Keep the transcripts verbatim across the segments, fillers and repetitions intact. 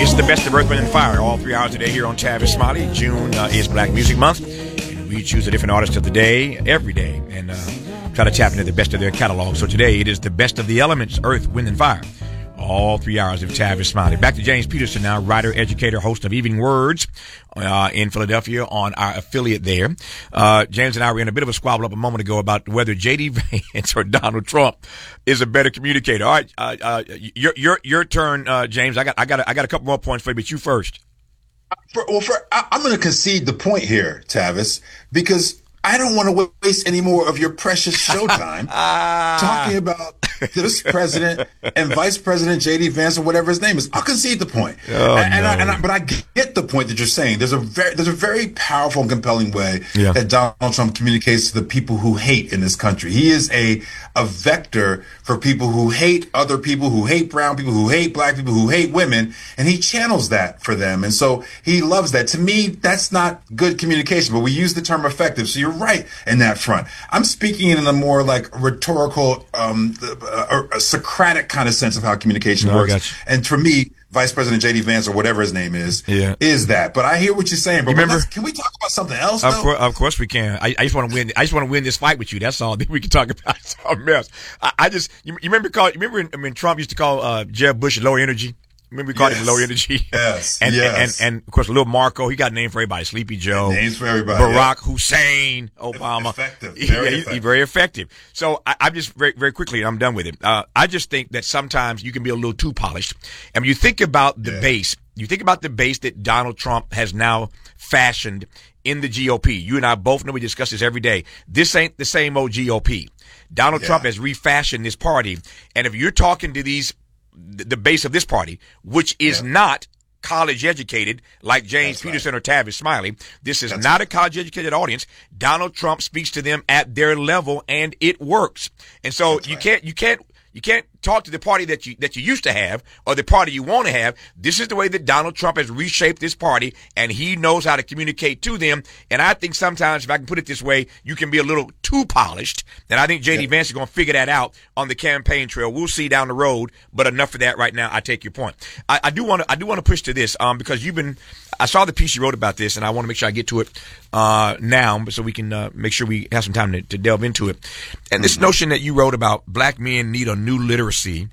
It's the best of Earth, Wind, and Fire, all three hours a day here on Tavis Smiley. June uh, is Black Music Month, and we choose a different artist of the day every day and uh, try to tap into the best of their catalog. So today it is the best of the elements, Earth, Wind, and Fire. All three hours of Tavis Smiley. Back to James Peterson now, writer, educator, host of Evening Words uh, in Philadelphia on our affiliate there. Uh, James and I were in a bit of a squabble up a moment ago about whether J D Vance or Donald Trump is a better communicator. All right, uh, uh, your your your turn, uh, James. I got I got a, I got a couple more points for you, but you first. For, well, for I, I'm going to concede the point here, Tavis, because I don't want to waste any more of your precious showtime talking about this president and Vice President J D Vance or whatever his name is. I'll concede the point. Oh, and, and, no. I, and I, but I get the point that you're saying. There's a very, there's a very powerful and compelling way yeah. that Donald Trump communicates to the people who hate in this country. He is a, a vector for people who hate other people, who hate brown people, who hate black people, who hate women, and he channels that for them. And so he loves that. To me, that's not good communication, but we use the term effective. So you're right in that front. I'm speaking in a more like rhetorical, um, a, a Socratic kind of sense of how communication no, works. And for me, Vice President J D Vance or whatever his name is, yeah. is that. But I hear what you're saying. But you remember, can we talk about something else? Of though? course, of course we can. I, I just want to win. I just want to win this fight with you. That's all. Then we can talk about something else. I, I just you, you remember call. You remember when Trump used to call uh, Jeb Bush low energy. Remember we called yes. him low energy? Yes, and, yes. And, and, and, of course, little Marco, he got a name for everybody. Sleepy Joe. Names for everybody. Barack yeah. Hussein Obama. Effective. Very yeah, effective. He's very effective. So I, I'm just very, very quickly, and I'm done with it. Uh, I just think that sometimes you can be a little too polished. And when you think about the yeah. base, you think about the base that Donald Trump has now fashioned in the G O P. You and I both know we discuss this every day. This ain't the same old G O P. Donald yeah. Trump has refashioned this party. And if you're talking to these the base of this party, which is yeah. not college educated like James That's Peterson right. or Tavis Smiley. This is That's not right. a college educated audience. Donald Trump speaks to them at their level and it works. And so That's you right. can't, you can't, you can't talk to the party that you that you used to have or the party you want to have. This is the way that Donald Trump has reshaped this party, and he knows how to communicate to them. And I think sometimes, if I can put it this way, you can be a little too polished. And I think J D. Yep. Vance is going to figure that out on the campaign trail. We'll see down the road. But enough of that right now. I take your point. I, I do want to I do want to push to this um because you've been. I saw the piece you wrote about this, and I want to make sure I get to it uh now, so we can uh, make sure we have some time to, to delve into it. And this mm-hmm. notion that you wrote about black men need a new literacy.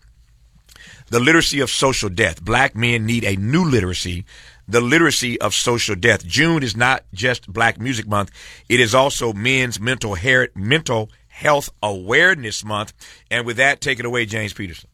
The literacy of social death. Black men need a new literacy, the literacy of social death. June is not just Black Music Month. It is also Men's Mental, Her- Mental Health Awareness Month. And with that, take it away, James Peterson.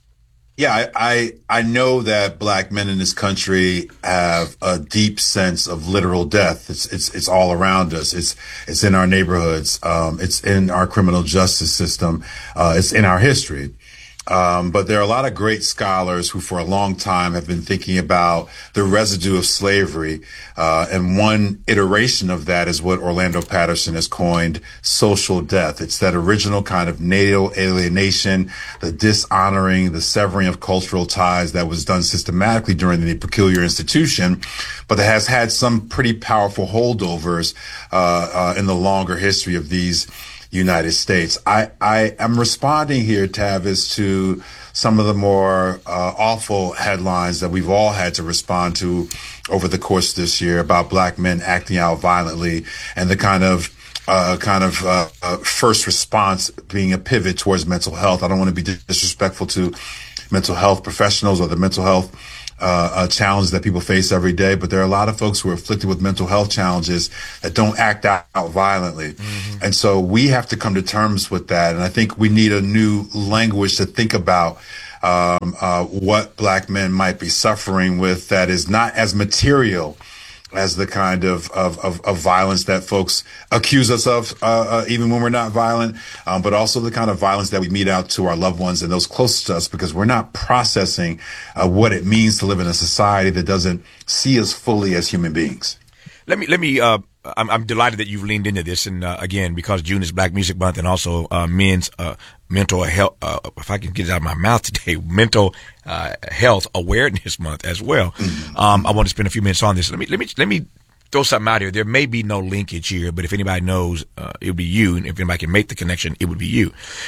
Yeah, I, I I know that black men in this country have a deep sense of literal death. It's it's it's all around us. It's it's in our neighborhoods. Um, it's in our criminal justice system. Uh, it's in our history. Um, but there are a lot of great scholars who for a long time have been thinking about the residue of slavery. Uh, and one iteration of that is what Orlando Patterson has coined social death. It's that original kind of natal alienation, the dishonoring, the severing of cultural ties that was done systematically during the peculiar institution, but that has had some pretty powerful holdovers, uh, uh, in the longer history of these United States. I, I am responding here, Tavis, to some of the more uh, awful headlines that we've all had to respond to over the course of this year about black men acting out violently and the kind of uh, kind of uh, uh, first response being a pivot towards mental health. I don't want to be disrespectful to mental health professionals or the mental health Uh, uh, challenges that people face every day, but there are a lot of folks who are afflicted with mental health challenges that don't act out, out violently. Mm-hmm. And so we have to come to terms with that. And I think we need a new language to think about um, uh, what black men might be suffering with that is not as material as the kind of, of, of, of violence that folks accuse us of, uh, uh, even when we're not violent, um, but also the kind of violence that we mete out to our loved ones and those closest to us, because we're not processing uh, what it means to live in a society that doesn't see us fully as human beings. Let me, let me, uh, I'm, I'm delighted that you've leaned into this. And, uh, again, because June is Black Music Month and also, uh, men's, uh, mental health, uh, if I can get it out of my mouth today, mental, uh, health awareness month as well. Mm-hmm. Um, I want to spend a few minutes on this. Let me, let me, let me throw something out here. There may be no linkage here, but if anybody knows, uh, it would be you. And if anybody can make the connection, it would be you.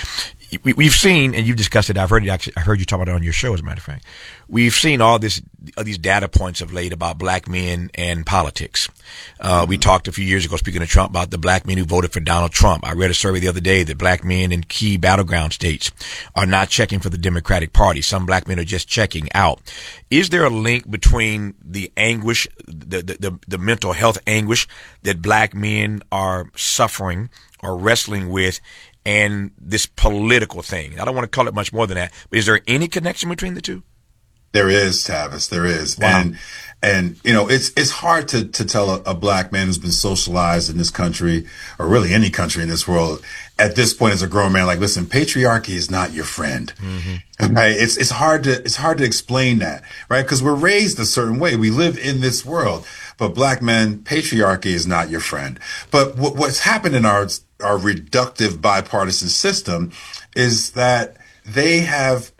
we, we've seen, and you've discussed it. I've heard it. Actually, I heard you talk about it on your show. As a matter of fact, we've seen all this, all these data points of late about black men and politics. Uh, we talked a few years ago, speaking of Trump, about the black men who voted for Donald Trump. I read a survey the other day that black men in key battleground states are not checking for the Democratic Party. Some black men are just checking out. Is there a link between the anguish, the the, the, the mental health anguish that black men are suffering or wrestling with, and this political thing? I don't want to call it much more than that, but is there any connection between the two? There is, Tavis. There is. Wow. And, and, you know, it's, it's hard to, to tell a, a black man who's been socialized in this country, or really any country in this world, at this point as a grown man, like, listen, patriarchy is not your friend. Mm-hmm. Right? It's, it's hard to, it's hard to explain that, right? Because we're raised a certain way. We live in this world, but black men, patriarchy is not your friend. But what, what's happened in our, our reductive bipartisan system is that they have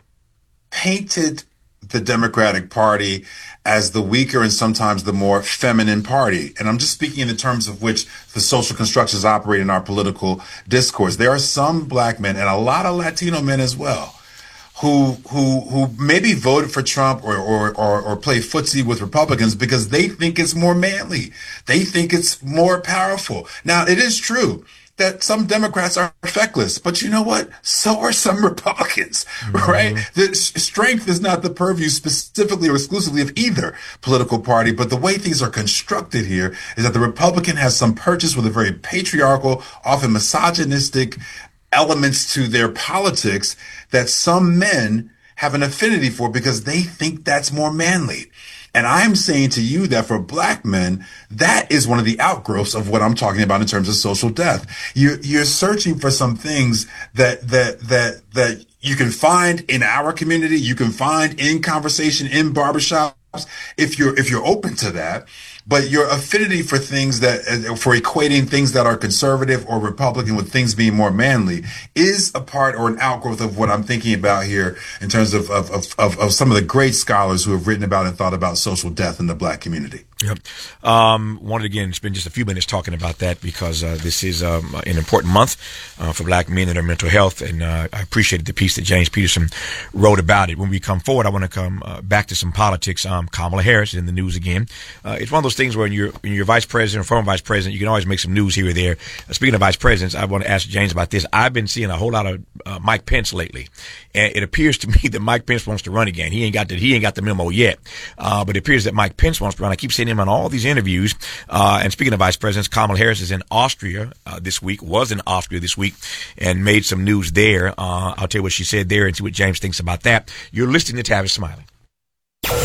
painted the Democratic Party as the weaker and sometimes the more feminine party. And I'm just speaking in the terms of which the social constructions operate in our political discourse. There are some black men and a lot of Latino men as well who who who maybe voted for Trump or or or, or play footsie with Republicans because they think it's more manly. They think it's more powerful. Now, it is true that some Democrats are feckless, but you know what? So are some Republicans, mm-hmm. right? The strength is not the purview specifically or exclusively of either political party, but the way things are constructed here is that the Republican has some purchase with a very patriarchal, often misogynistic elements to their politics that some men have an affinity for because they think that's more manly. And I'm saying to you that for black men, that is one of the outgrowths of what I'm talking about in terms of social death. You're, you're searching for some things that, that, that, that you can find in our community, you can find in conversation, in barbershops, if you're, if you're open to that. But your affinity for things that, for equating things that are conservative or Republican with things being more manly is a part or an outgrowth of what I'm thinking about here in terms of, of, of, of, of some of the great scholars who have written about and thought about social death in the black community. Yep. Um, wanted again, spend just a few minutes talking about that because uh, this is um, an important month uh, for black men and their mental health, and uh, I appreciated the piece that James Peterson wrote about it. When we come forward, I want to come uh, back to some politics. Um, Kamala Harris is in the news again. Uh, it's one of those things where when you're, when you're vice president or former vice president, you can always make some news here or there. Uh, speaking of vice presidents, I want to ask James about this. I've been seeing a whole lot of uh, Mike Pence lately, and it appears to me that Mike Pence wants to run again. He ain't got the he ain't got the memo yet, uh, but it appears that Mike Pence wants to run. I keep seeing him on all these interviews. Uh, and speaking of vice presidents, Kamala Harris is in Austria uh, this week, was in Austria this week, and made some news there. Uh, I'll tell you what she said there and see what James thinks about that. You're listening to Tavis Smiley.